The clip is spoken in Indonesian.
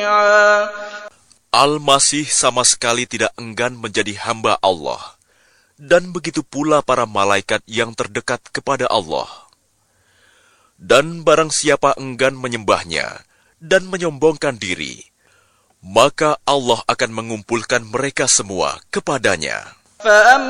Al-Masih sama sekali tidak enggan menjadi hamba Allah, dan begitu pula para malaikat yang terdekat kepada Allah. Dan barang siapa enggan menyembahnya dan menyombongkan diri, maka Allah akan mengumpulkan mereka semua kepadanya.